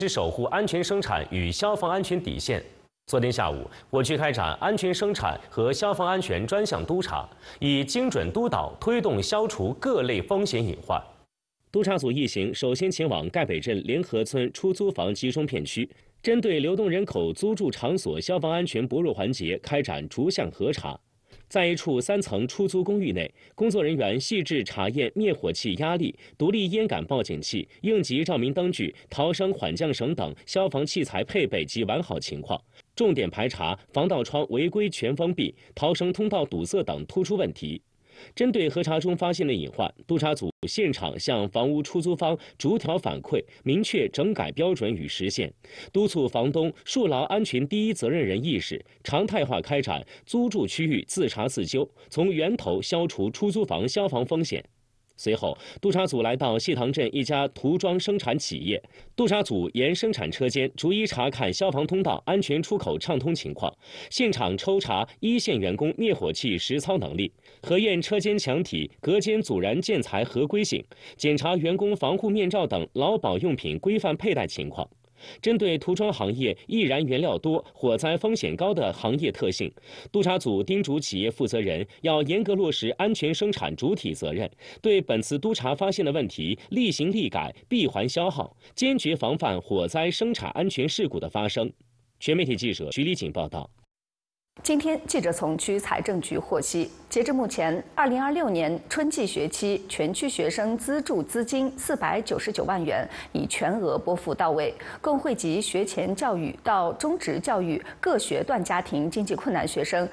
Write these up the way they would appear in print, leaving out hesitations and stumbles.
是守护安全生产与消防安全底线。昨天下午，我区开展安全生产和消防安全专项督查，以精准督导推动消除各类风险隐患。督查组一行首先前往赣北镇联合村出租房集中片区，针对流动人口租住场所消防安全薄弱环节开展逐项核查。在一处3层出租公寓内，工作人员细致查验灭火器压力、独立烟感报警器、应急照明灯具、逃生缓降绳等消防器材配备及完好情况，重点排查防盗窗违规全封闭、逃生通道堵塞等突出问题。针对核查中发现的隐患，督查组现场向房屋出租方逐条反馈，明确整改标准与时限，督促房东树牢安全第一责任人意识，常态化开展租住区域自查自纠，从源头消除出租房消防风险。随后，督查组来到谢塘镇一家涂装生产企业，督查组沿生产车间逐一查看消防通道安全出口畅通情况，现场抽查一线员工灭火器实操能力，核验车间墙体、隔间阻燃建材合规性，检查员工防护面罩等劳保用品规范佩戴情况。针对涂装行业易燃原料多、火灾风险高的行业特性，督查组叮嘱企业负责人要严格落实安全生产主体责任，对本次督查发现的问题立行立改，闭环消耗，坚决防范火灾生产安全事故的发生。全媒体记者徐立锦报道。 今天，记者从区财政局获悉，截至目前，2026年春季学期全区学生资助资金499万元已全额拨付到位，共惠及学前教育到中职教育各学段家庭经济困难学生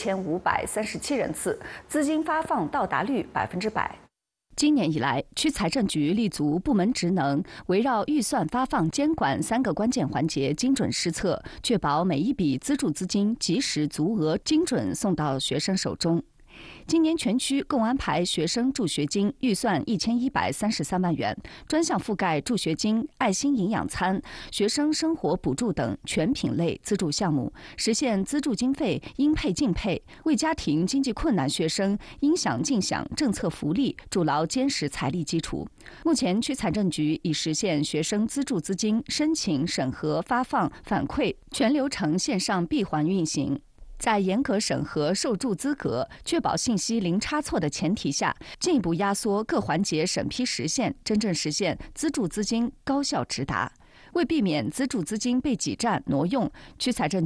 6537人次，资金发放到达率100%。今年以来，区财政局立足部门职能，围绕预算发放、监管3个关键环节精准施策，确保每一笔资助资金及时足额、精准送到学生手中。今年全区共安排学生助学金预算1133万元，专项覆盖助学金、爱心营养餐、学生生活补助等全品类资助项目，实现资助经费应配尽配，为家庭经济困难学生应享尽享政策福利筑牢坚实财力基础。目前，区财政局已实现学生资助资金申请、审核、发放、反馈全流程线上闭环运行。在严格审核受助资格、确保信息零差错的前提下，进一步压缩各环节审批时限，真正实现资助资金高效直达。为避免资助资金被挤占挪用，区财政